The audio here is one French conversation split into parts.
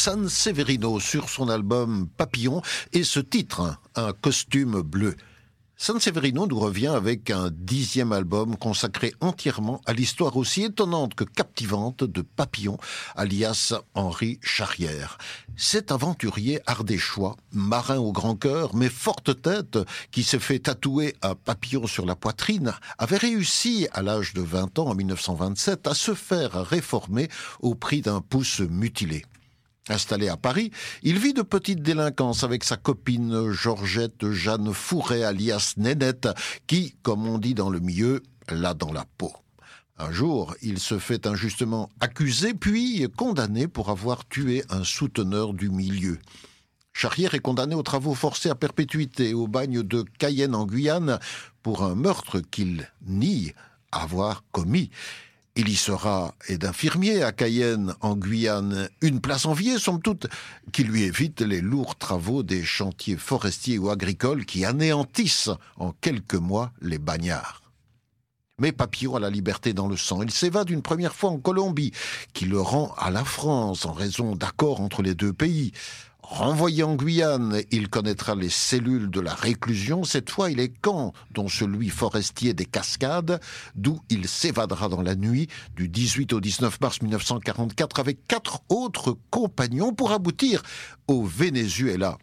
San Severino sur son album Papillon et ce titre, un costume bleu. San Severino nous revient avec un 10e album consacré entièrement à l'histoire aussi étonnante que captivante de Papillon, alias Henri Charrière. Cet aventurier ardéchois, marin au grand cœur, mais forte tête, qui s'est fait tatouer un papillon sur la poitrine, avait réussi, à l'âge de 20 ans, en 1927, à se faire réformer au prix d'un pouce mutilé. Installé à Paris, il vit de petites délinquances avec sa copine Georgette Jeanne Fouret, alias Nénette, qui, comme on dit dans le milieu, l'a dans la peau. Un jour, il se fait injustement accuser, puis condamné pour avoir tué un souteneur du milieu. Charrière est condamné aux travaux forcés à perpétuité au bagne de Cayenne en Guyane pour un meurtre qu'il nie avoir commis. Il y sera aide infirmier à Cayenne, en Guyane, une place enviée, somme toute, qui lui évite les lourds travaux des chantiers forestiers ou agricoles qui anéantissent en quelques mois les bagnards. Mais Papillon a la liberté dans le sang. Il s'évade une première fois en Colombie, qui le rend à la France en raison d'accords entre les deux pays. Renvoyé en Guyane, il connaîtra les cellules de la réclusion. Cette fois, il est camp, dont celui forestier des Cascades, d'où il s'évadera dans la nuit du 18 au 19 mars 1944 avec 4 autres compagnons pour aboutir au Venezuela.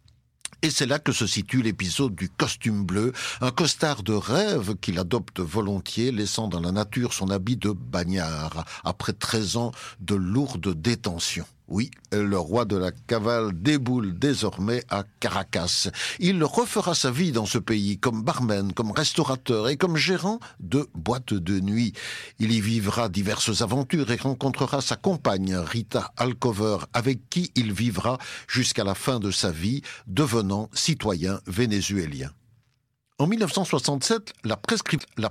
Et c'est là que se situe l'épisode du costume bleu, un costard de rêve qu'il adopte volontiers, laissant dans la nature son habit de bagnard, après 13 ans de lourde détention. Oui, le roi de la cavale déboule désormais à Caracas. Il refera sa vie dans ce pays comme barman, comme restaurateur et comme gérant de boîte de nuit. Il y vivra diverses aventures et rencontrera sa compagne Rita Alcover, avec qui il vivra jusqu'à la fin de sa vie, devenant citoyen vénézuélien. En 1967, la